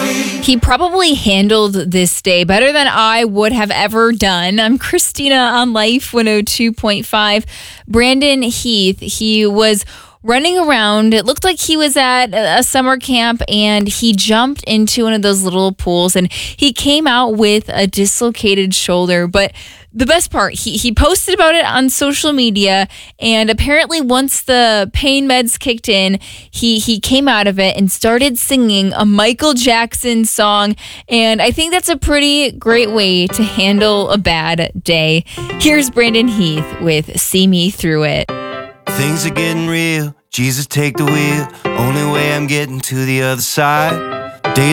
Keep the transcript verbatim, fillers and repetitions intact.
He probably handled this day better than I would have ever done. I'm Christina on Life one oh two point five. Brandon Heath, he was running around. It looked like he was at a summer camp, and he jumped into one of those little pools, and he came out with a dislocated shoulder. But the best part, he, he posted about it on social media, and apparently once the pain meds kicked in, he, he came out of it and started singing a Michael Jackson song, and I think that's a pretty great way to handle a bad day. Here's Brandon Heath with See Me Through It. Things are getting real, Jesus take the wheel, only way I'm getting to the other side.